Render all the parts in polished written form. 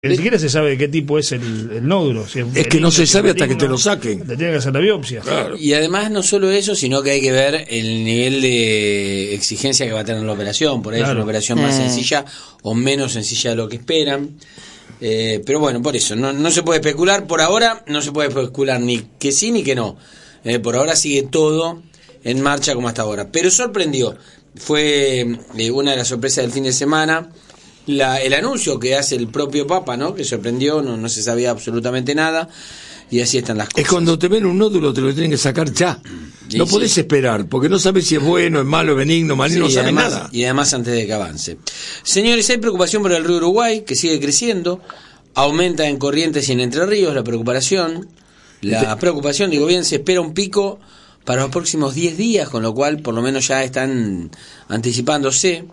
Ni siquiera se sabe de qué tipo es el nódulo. Si es que no se sabe hasta que te lo saquen. Te tienen que hacer la biopsia. Claro. Y además no solo eso, sino que hay que ver el nivel de exigencia que va a tener la operación. Por ahí es una operación más sencilla o menos sencilla de lo que esperan. Pero bueno, por eso, no se puede especular. Por ahora no se puede especular ni que sí ni que no. Por ahora sigue todo en marcha como hasta ahora. Pero sorprendió. Fue una de las sorpresas del fin de semana. El anuncio que hace el propio Papa, ¿no? Que sorprendió, no se sabía absolutamente nada, y así están las cosas. Es cuando te ven un nódulo, te lo tienen que sacar ya. No podés esperar, porque no sabes si es bueno, es malo, benigno, maligno, no sabes nada. Y además antes de que avance. Señores, hay preocupación por el río Uruguay, que sigue creciendo, aumenta en Corrientes y en Entre Ríos la preocupación, digo bien, se espera un pico para los próximos 10 días, con lo cual por lo menos ya están anticipándose.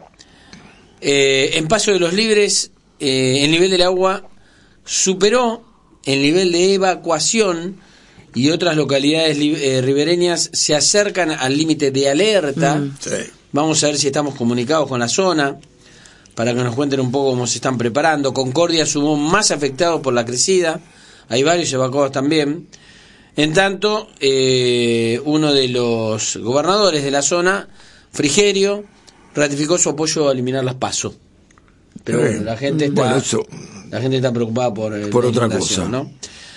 En Paso de los Libres, el nivel del agua superó el nivel de evacuación y otras localidades ribereñas se acercan al límite de alerta. Sí. Vamos a ver si estamos comunicados con la zona para que nos cuenten un poco cómo se están preparando. Concordia sumó más afectados por la crecida, hay varios evacuados también. En tanto, uno de los gobernadores de la zona, Frigerio, ratificó su apoyo a eliminar las PASO. Pero bueno, la gente está preocupada por otra cosa, ¿no?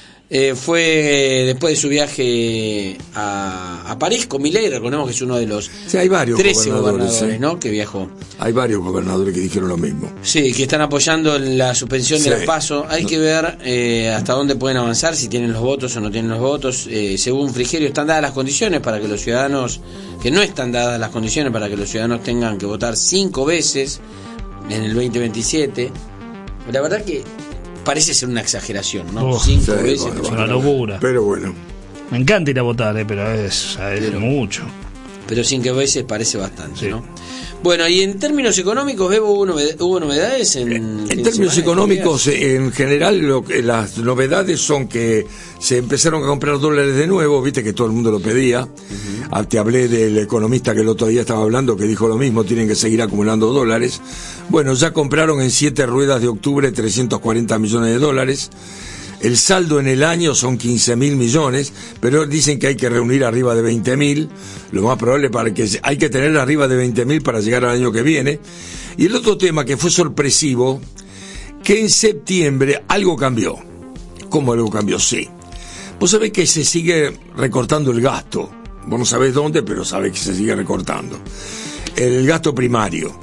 Fue después de su viaje a París con Milei, recordemos que es uno de los 13 gobernadores, ¿no? Que viajó. Hay varios gobernadores que dijeron lo mismo. Sí, que están apoyando la suspensión de las PASO. Hay que ver hasta dónde pueden avanzar, si tienen los votos o no tienen los votos. Según Frigerio, están dadas las condiciones para que los ciudadanos, que no están dadas las condiciones para que los ciudadanos tengan que votar 5 veces en el 2027. La verdad que parece ser una exageración, ¿no? 5 veces. Es una locura. Pero bueno. Me encanta ir a votar, pero es mucho. Pero 5 veces parece bastante, sí, ¿no? Bueno, y en términos económicos, Bebo, ¿hubo novedades? En términos económicos, en general, las novedades son que se empezaron a comprar dólares de nuevo, viste que todo el mundo lo pedía. Te hablé del economista que el otro día estaba hablando, que dijo lo mismo, tienen que seguir acumulando dólares. Bueno, ya compraron en 7 ruedas de octubre 340 millones de dólares. El saldo en el año son 15.000 millones, pero dicen que hay que reunir arriba de 20.000, lo más probable hay que tener arriba de 20.000 para llegar al año que viene. Y el otro tema que fue sorpresivo, que en septiembre algo cambió. ¿Cómo algo cambió? Sí. Vos sabés que se sigue recortando el gasto. Vos no sabés dónde, pero sabés que se sigue recortando. El gasto primario.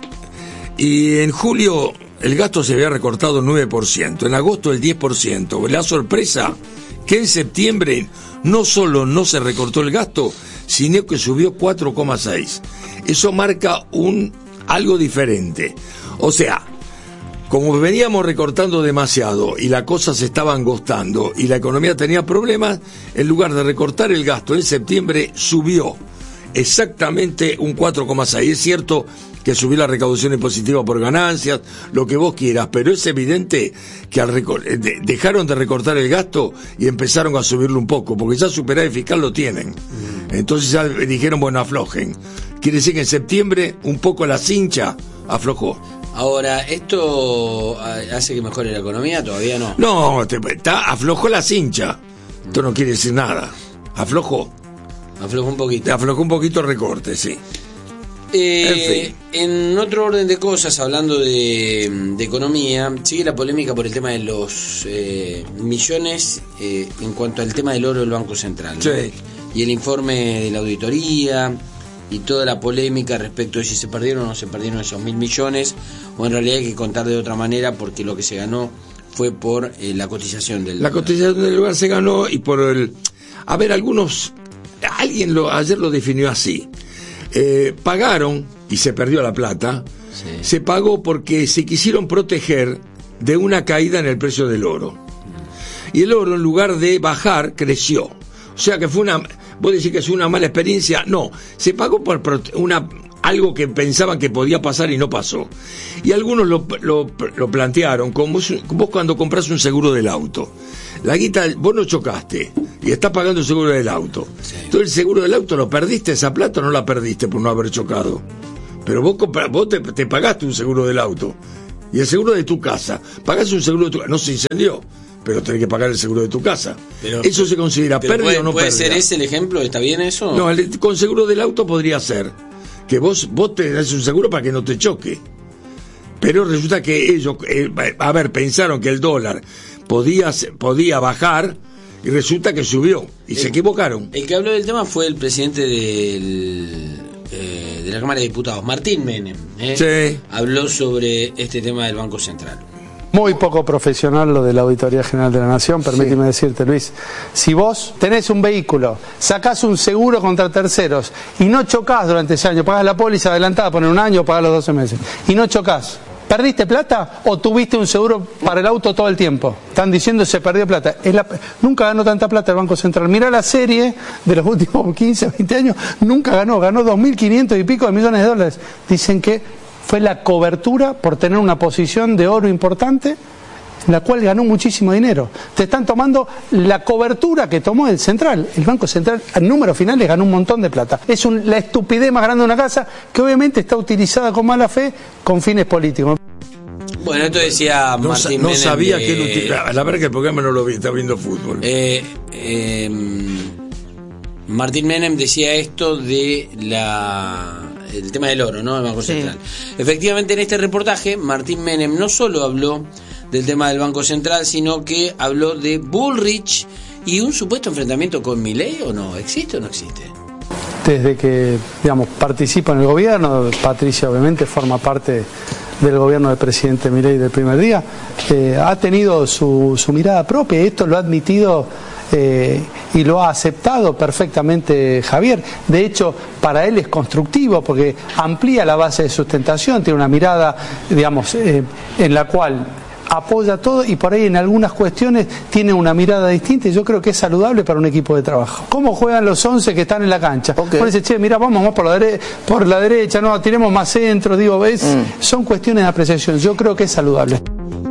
Y en julio el gasto se había recortado 9%, en agosto el 10%. La sorpresa, que en septiembre no solo no se recortó el gasto, sino que subió 4,6%. Eso marca algo diferente. O sea, como veníamos recortando demasiado y la cosa se estaba angostando y la economía tenía problemas, en lugar de recortar el gasto en septiembre, subió exactamente un 4,6%. Es cierto que subió la recaudación impositiva por ganancias, lo que vos quieras, pero es evidente que dejaron de recortar el gasto y empezaron a subirlo un poco, porque ya superávit fiscal lo tienen. Entonces ya dijeron, bueno, aflojen. Quiere decir que en septiembre un poco la cincha aflojó. Ahora, ¿esto hace que mejore la economía? Todavía no. No, aflojó la cincha. Esto no quiere decir nada. Aflojó. Aflojó un poquito. Aflojó un poquito el recorte, sí. En otro orden de cosas, hablando de economía, sigue la polémica por el tema de los millones en cuanto al tema del oro del Banco Central, ¿no? Sí. Y el informe de la auditoría y toda la polémica respecto de si se perdieron o no se perdieron esos 1.000 millones, o en realidad hay que contar de otra manera, porque lo que se ganó fue por la cotización del dólar. La cotización del dólar se ganó y por el... A ver, alguien ayer lo definió así. Pagaron y se perdió la plata. Sí. Se pagó porque se quisieron proteger de una caída en el precio del oro. Y el oro, en lugar de bajar, creció. O sea que vos decís que es una mala experiencia. No, se pagó por algo que pensaban que podía pasar y no pasó. Y algunos lo plantearon como vos cuando compras un seguro del auto. La guita, vos no chocaste y estás pagando el seguro del auto. Sí. Entonces el seguro del auto, ¿lo perdiste esa plata o no la perdiste por no haber chocado? Pero vos te pagaste un seguro del auto Y el seguro de tu casa. Pagás un seguro de tu casa. No se incendió, pero tenés que pagar el seguro de tu casa. Pero, ¿eso se considera pérdida o no pérdida? ¿Puede ser ese el ejemplo? ¿Está bien eso? No, con seguro del auto podría ser que vos tenés un seguro para que no te choque. Pero resulta que ellos, pensaron que el dólar podía bajar y resulta que subió y se equivocaron. El que habló del tema fue el presidente de la Cámara de Diputados, Martín Menem. Sí. Habló sobre este tema del Banco Central. Muy poco profesional lo de la Auditoría General de la Nación, permíteme decirte, Luis. Si vos tenés un vehículo, sacás un seguro contra terceros y no chocás durante ese año, pagás la póliza adelantada, poner un año, pagás los 12 meses, y no chocás, ¿perdiste plata o tuviste un seguro para el auto todo el tiempo? Están diciendo que se perdió plata. Nunca ganó tanta plata el Banco Central. Mirá la serie de los últimos 15, 20 años, nunca ganó 2.500 y pico de millones de dólares. Dicen que fue la cobertura por tener una posición de oro importante, en la cual ganó muchísimo dinero. Te están tomando la cobertura que tomó el Central. El Banco Central, en números finales, ganó un montón de plata. Es la estupidez más grande de una casa que obviamente está utilizada con mala fe con fines políticos. Bueno, esto decía Martín Menem. No sabía que él utilizaba. La verdad que el programa no lo vi, está viendo fútbol. Martín Menem decía esto de el tema del oro, ¿no? El Banco Central. Efectivamente, en este reportaje, Martín Menem no solo habló del tema del Banco Central, sino que habló de Bullrich y un supuesto enfrentamiento con Milei, ¿o no? ¿Existe o no existe? Desde que, participa en el gobierno, Patricia obviamente forma parte del gobierno del presidente Milei del primer día, ha tenido su mirada propia, y esto lo ha admitido y lo ha aceptado perfectamente Javier. De hecho, para él es constructivo porque amplía la base de sustentación, tiene una mirada, en la cual apoya todo y por ahí en algunas cuestiones tiene una mirada distinta, y yo creo que es saludable para un equipo de trabajo. ¿Cómo juegan los 11 que están en la cancha? Okay. Dice, mira, vamos por la derecha, no, tiremos más centro, son cuestiones de apreciación, yo creo que es saludable.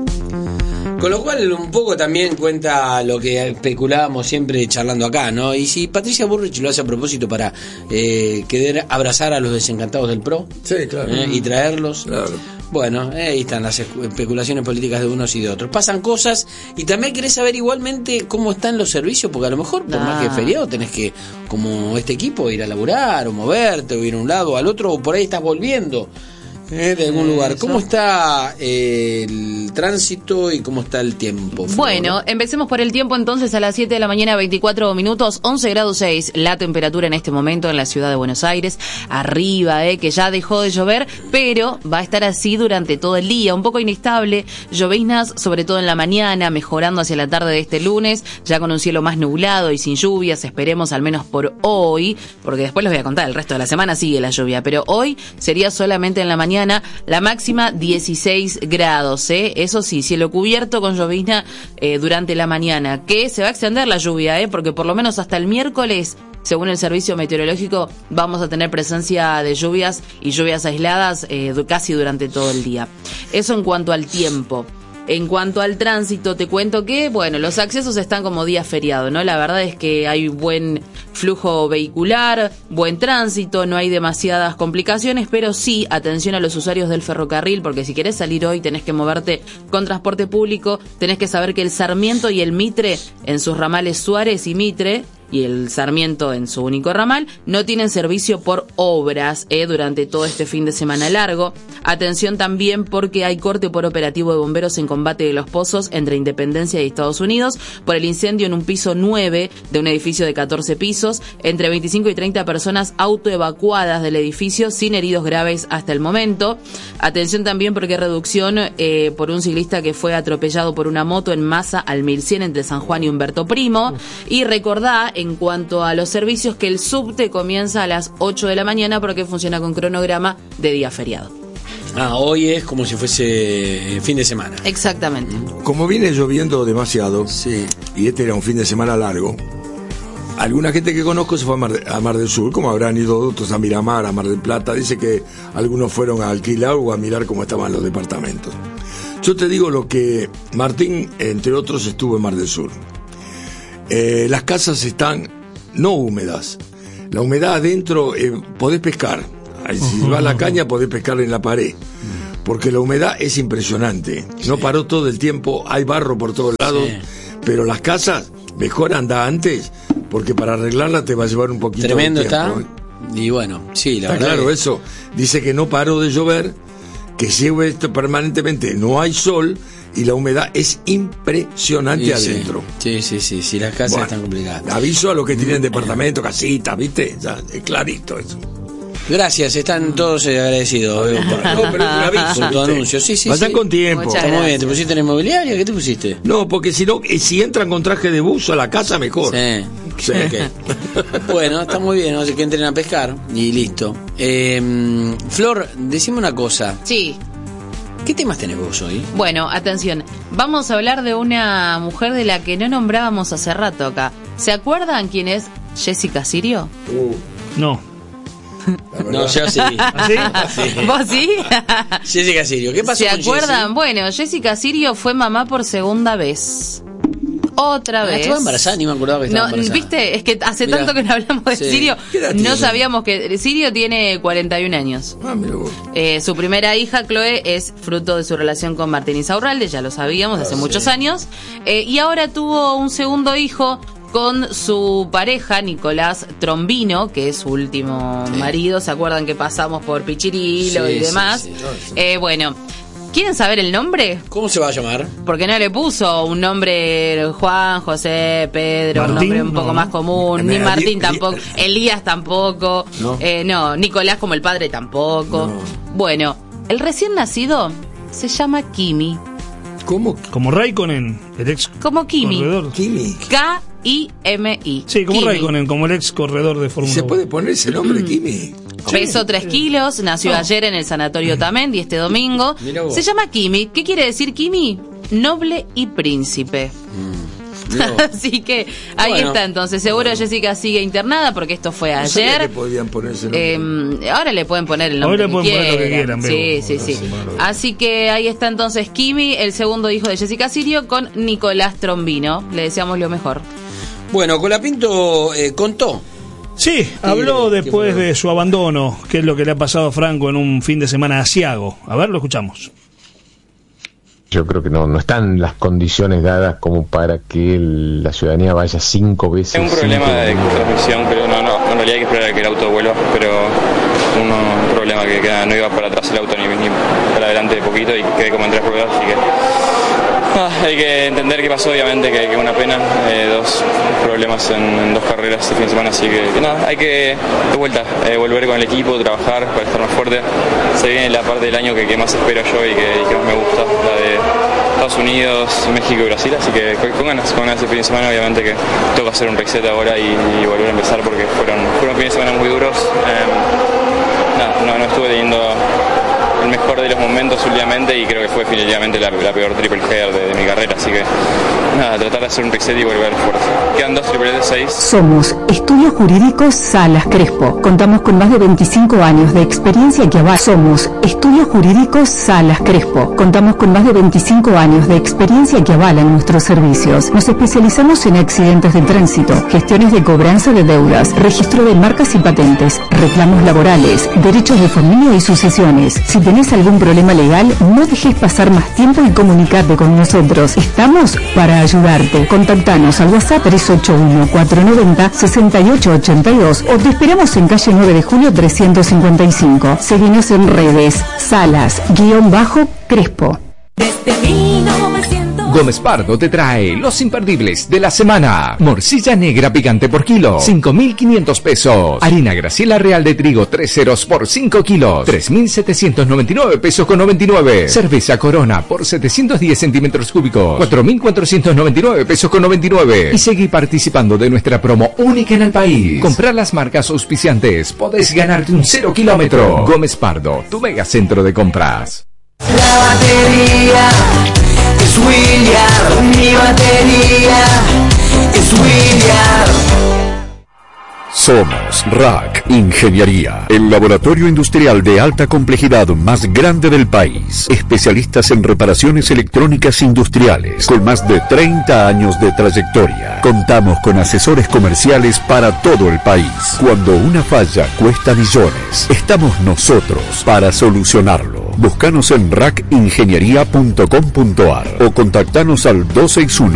Con lo cual un poco también cuenta lo que especulábamos siempre charlando acá, ¿no? Y si Patricia Bullrich lo hace a propósito para querer abrazar a los desencantados del PRO, sí, claro, y traerlos, claro. Bueno, ahí están las especulaciones políticas de unos y de otros. Pasan cosas y también querés saber igualmente cómo están los servicios, porque a lo mejor por más que feriado tenés que, como este equipo, ir a laburar o moverte o ir a un lado o al otro, o por ahí estás volviendo de algún lugar. ¿Cómo está el tránsito y cómo está el tiempo? Bueno, empecemos por el tiempo entonces. A las 7 de la mañana, 24 minutos, 11 grados 6 la temperatura en este momento en la ciudad de Buenos Aires. Arriba, que ya dejó de llover, pero va a estar así durante todo el día, un poco inestable, lloviznas sobre todo en la mañana, mejorando hacia la tarde de este lunes, ya con un cielo más nublado y sin lluvias, esperemos al menos por hoy, porque después les voy a contar, el resto de la semana sigue la lluvia, pero hoy sería solamente en la mañana. La máxima 16 grados, eso sí, cielo cubierto con llovizna durante la mañana, que se va a extender la lluvia, porque por lo menos hasta el miércoles, según el servicio meteorológico, vamos a tener presencia de lluvias y lluvias aisladas casi durante todo el día. Eso en cuanto al tiempo. En cuanto al tránsito, te cuento que, los accesos están como día feriado, ¿no? La verdad es que hay buen flujo vehicular, buen tránsito, no hay demasiadas complicaciones, pero sí, atención a los usuarios del ferrocarril, porque si querés salir hoy tenés que moverte con transporte público, tenés que saber que el Sarmiento y el Mitre, en sus ramales Suárez y Mitre, y el Sarmiento en su único ramal, no tienen servicio por obras durante todo este fin de semana largo. Atención también porque hay corte por operativo de bomberos en Combate de los Pozos entre Independencia y Estados Unidos por el incendio en un piso 9 de un edificio de 14 pisos, entre 25 y 30 personas autoevacuadas del edificio sin heridos graves hasta el momento. Atención también porque hay reducción por un ciclista que fue atropellado por una moto en Masa al 1100 entre San Juan y Humberto Primo. Y recordá, en cuanto a los servicios, que el subte comienza a las 8 de la mañana porque funciona con cronograma de día feriado. Hoy es como si fuese fin de semana. Exactamente. Como viene lloviendo demasiado, sí, y este era un fin de semana largo, alguna gente que conozco se fue a Mar del Sur, como habrán ido otros a Miramar, a Mar del Plata. Dice que algunos fueron a alquilar o a mirar cómo estaban los departamentos. Yo te digo lo que Martín, entre otros, estuvo en Mar del Sur. Las casas están no húmedas. La humedad adentro, podés pescar. Si vas a la caña podés pescar en la pared. porque la humedad es impresionante. No paró todo el tiempo, hay barro por todos lados, pero las casas, mejor anda antes, porque para arreglarla te va a llevar un poquito tremendo de tiempo. Está. Y bueno, sí, la está verdad. Claro, eso. Dice que no paró de llover, que llueve esto permanentemente, no hay sol y la humedad es impresionante adentro. Sí, las casas están complicadas. Aviso a los que tienen departamento, casitas, ¿viste? Ya, es clarito eso. Gracias, están todos agradecidos No, pero es un aviso, por tu anuncio. Sí. Vayan con tiempo. Está muy bien, ¿te pusiste en la inmobiliaria? ¿Qué te pusiste? No, porque si entran con traje de buzo a la casa, mejor. Sí. Okay. Bueno, está muy bien, que entren a pescar y listo. Flor, decime una cosa. Sí. ¿Qué temas tenés vos hoy? Bueno, atención, vamos a hablar de una mujer de la que no nombrábamos hace rato acá. ¿Se acuerdan quién es Jessica Sirio? No. No, yo sí. ¿Sí? ¿Vos sí? Jessica Sirio, ¿qué pasó ¿Se con acuerdan? Jessie? Bueno, Jessica Sirio fue mamá por segunda vez. Otra vez. Estaba embarazada, ni me acordaba que estaba embarazada. ¿Viste? Es que hace tanto que no hablamos de Sirio, no sabíamos que Sirio tiene 41 años. Mira vos. Su primera hija, Chloe, es fruto de su relación con Martín Insaurralde, ya lo sabíamos, hace muchos años. Y ahora tuvo un segundo hijo con su pareja, Nicolás Trombino, que es su último marido. ¿Se acuerdan que pasamos por Pichirilo y demás? Bueno, ¿quieren saber el nombre? ¿Cómo se va a llamar? Porque no le puso un nombre Juan, José, Pedro, Martín, un nombre un poco más común, ni Martín tampoco, Elías tampoco, no, Nicolás como el padre tampoco. Bueno, el recién nacido se llama Kimi. ¿Cómo? Como Raikkonen, el ex Como Kimi. corredor. Kimi. K-I-M-I. Sí, como Kimi. Raikkonen, como el ex corredor de Fórmula 1. ¿Se puede poner ese nombre, Kimi? Pesó 3 kilos, nació ayer en el Sanatorio Tamendi este domingo. Mirá vos. Se llama Kimi. ¿Qué quiere decir Kimi? Noble y príncipe. Así que ahí está, entonces seguro Jessica sigue internada porque esto fue No sabía ayer. que podían poner ese nombre. Ahora le pueden poner el nombre Ahora le pueden poner lo que quieran, Sí. Así que ahí está entonces Kimi, el segundo hijo de Jessica Sirio, con Nicolás Trombino. Le deseamos lo mejor. Bueno, Colapinto contó. Sí, habló después de su abandono, que es lo que le ha pasado a Franco en un fin de semana asiago. A ver, lo escuchamos. Yo creo que no están las condiciones dadas como para que la ciudadanía vaya 5 veces. Es un problema de transmisión, pero no, en realidad hay que esperar a que el auto vuelva, pero un problema que no iba para atrás el auto ni para adelante de poquito y quedé como en 3 ruedas, así que hay que entender qué pasó, obviamente que una pena, 2 problemas en 2 carreras este fin de semana, así que nada, hay que de vuelta volver con el equipo, trabajar para estar más fuerte. Se viene la parte del año que más espero yo y que más me gusta, la de Estados Unidos, México y Brasil, así que con ganas este fin de semana. Obviamente que tengo que hacer un reset ahora y volver a empezar porque fueron fines de semana muy duros. No estuve teniendo el mejor de los momentos últimamente y creo que fue definitivamente la peor triple header de mi carrera, así que nada, tratar de hacer un reset y volver fuerte. Quedan 2 triple de 6. Somos Estudios Jurídicos Salas Crespo. Contamos con más de 25 años de experiencia que avala. Somos Estudios Jurídicos Salas Crespo. Contamos con más de 25 años de experiencia que avalan nuestros servicios. Nos especializamos en accidentes de tránsito, gestiones de cobranza de deudas, registro de marcas y patentes, reclamos laborales, derechos de familia y sucesiones. Si tenés algún problema legal, no dejes pasar más tiempo y comunicate con nosotros. Estamos para ayudarte. Contactanos al WhatsApp 381-490-6882 o te esperamos en calle 9 de Julio 355. Seguinos en redes. Salas-Crespo. Desde 1900 Gómez Pardo te trae los imperdibles de la semana. Morcilla negra picante por kilo, 5.500 pesos. Harina Graciela Real de trigo 3 ceros por 5 kilos, 3.799 pesos con 99. Cerveza Corona por 710 centímetros cúbicos, 4.499 pesos con 99. Y seguí participando de nuestra promo única en el país. Comprar las marcas auspiciantes, podés ganarte un 0 kilómetro. Gómez Pardo, tu mega centro de compras. La batería es William, mi batería es William. Somos Rack Ingeniería, el laboratorio industrial de alta complejidad más grande del país. Especialistas en reparaciones electrónicas industriales, con más de 30 años de trayectoria. Contamos con asesores comerciales para todo el país. Cuando una falla cuesta millones, estamos nosotros para solucionarlo. Búscanos en rackingeniería.com.ar o contactanos al 261